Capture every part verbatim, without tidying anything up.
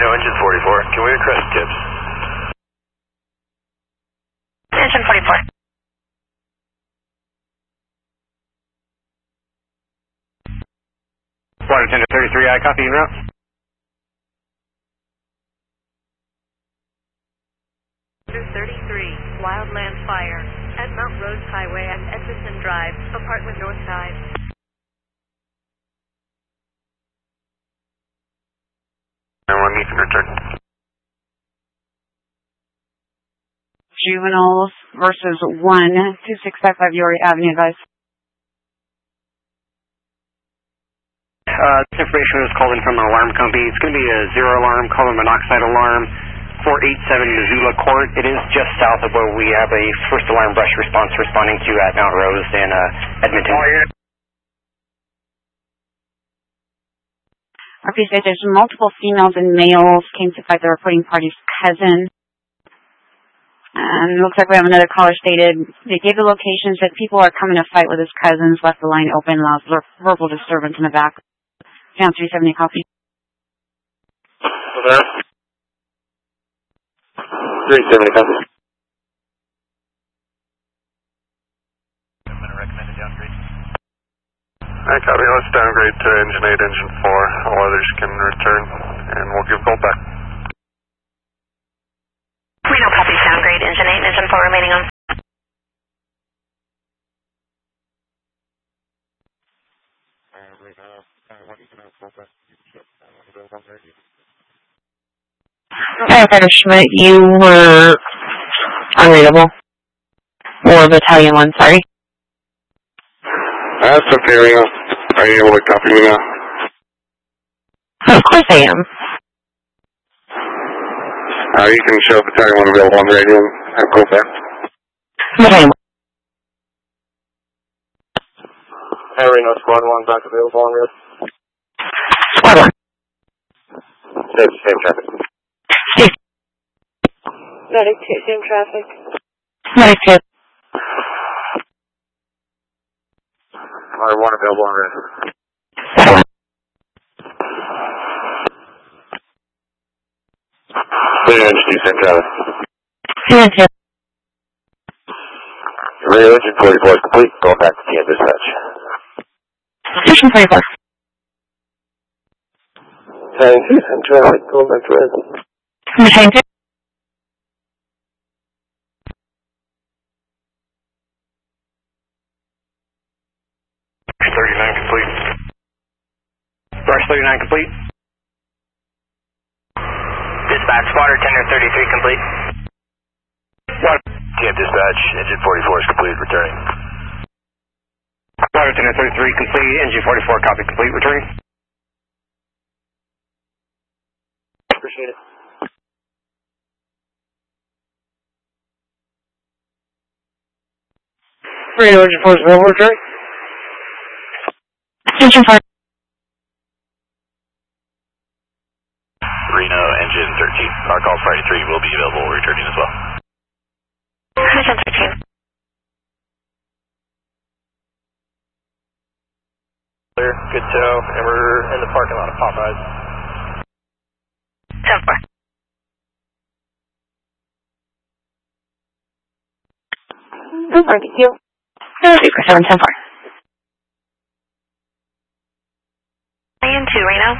engine forty-four. Can we request tips? Engine forty-four. Water tender thirty-three, I copy en route. thirty-three, Wildland Fire, at Mount Rose Highway and Edgerton Drive, apartment north side. And one, you can return. Juveniles versus one, two six five five York Avenue, guys. Uh, this information was called in from an alarm company. It's going to be a zero alarm, carbon monoxide alarm, four eighty-seven Missoula Court. It is just south of where we have a first alarm brush response responding to at Mount Rose and uh, Edmonton. Oh, yeah. R P said there's multiple females and males came to fight the reporting party's cousin. And it looks like we have another caller stated they gave the locations that people are coming to fight with his cousins, left the line open, allows verbal disturbance in the back. Down three seventy copy. There. three seventy copy. I'm going to recommend a downgrade. Alright, copy. Let's downgrade to engine eight, engine four. All others can return, and we'll give gold back. Reno copies downgrade, engine eight, engine four remaining on. Firefighter Schmidt, you were unreadable. Or Battalion one, sorry. That's okay, Reno. Are you able to copy me now? Of course I am. Uh, you can show Battalion one available on the radio and have gold back. Battalion one. Hey, Reno, squad one back available on radio. Squad one. Same, same traffic. Steve. Medic two, same traffic. Medic two. Water one available on radio. Battle one. Clear engine two, same traffic. Clear two. Radio engine forty-four is complete. Going back to T M dispatch. Station forty-four. Battalion two, same traffic. Going back to radio. Battalion two. thirty-nine complete. Brush thirty-nine complete. Dispatch, water tender thirty-three complete. Water, T M dispatch, engine forty-four is complete, returning. water tender thirty-three complete, engine forty-four copy complete, returning. Appreciate it. Radio engine four is available, returning. Station four. Reno, engine thirteen. Our call Friday three will be available, returning as well. Engine thirteen. Clear, good tow, and we're in the parking lot of Popeyes. ten four. ten four, thank you. three four seven ten four. Battalion two, Reno.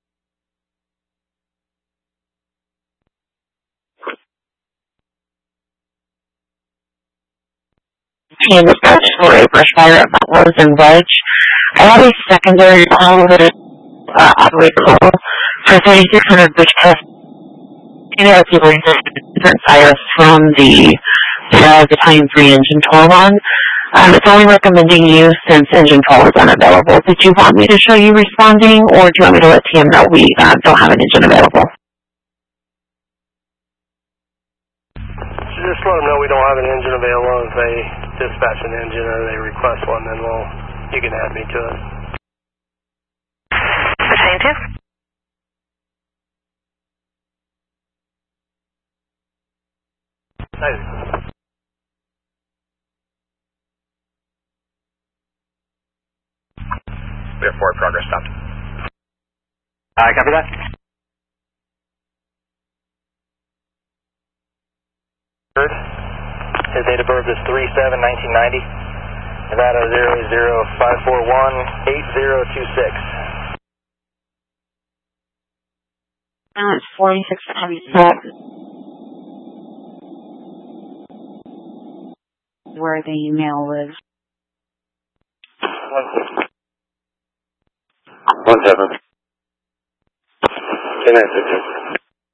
And dispatch for a brush fire at Mount Rose and Wedge. I have a secondary call with uh, operator call for thirty-six hundred bridge test. And there are people in different fires from the uh, Battalion three engine twelve on. Um, it's only recommending you since engine twelve is unavailable. Did you want me to show you responding, or do you want me to let T M know we uh, don't have an engine available? Just let them know we don't have an engine available. If they dispatch an engine or they request one, then we'll, you can add me to it. Battalion two. Nice. We have forward progress stopped. I copy that. His date of birth is three seven nineteen ninety. Nevada zero zero five four one eight zero two six. Now it's forty-six seventy-seven. Where the email lives. One seven. Can I